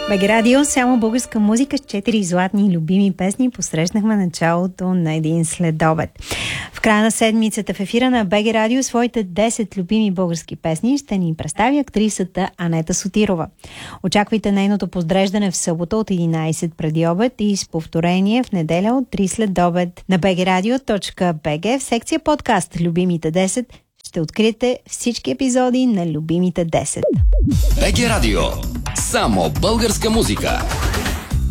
БГ Радио, само българска музика с 4 златни любими песни посрещнахме началото на един следобед. В края на седмицата в ефира на БГ Радио своите 10 любими български песни ще ни представи актрисата Анета Сотирова. Очаквайте нейното подреждане в събота от 11 преди обед и с повторение в неделя от 3 след обед. На bgradio.bg в секция подкаст Любимите 10 ще откриете всички епизоди на Любимите 10. БГ Радио. Само българска музика.